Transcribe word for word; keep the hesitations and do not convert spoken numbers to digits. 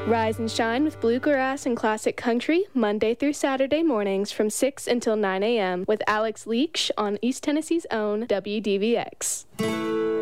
Rise and shine with bluegrass and classic country, Monday through Saturday mornings from six until nine a.m. with Alex Leach on East Tennessee's own W D V X.